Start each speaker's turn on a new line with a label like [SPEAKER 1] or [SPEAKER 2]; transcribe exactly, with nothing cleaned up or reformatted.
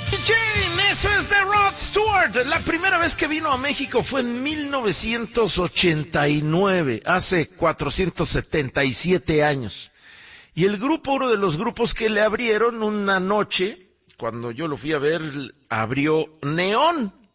[SPEAKER 1] Jane, eso es de Rod Stewart. La primera vez que vino a México fue en mil novecientos ochenta y nueve, hace cuatrocientos setenta y siete años. Y el grupo, uno de los grupos que le abrieron una noche, cuando yo lo fui a ver, abrió Neón.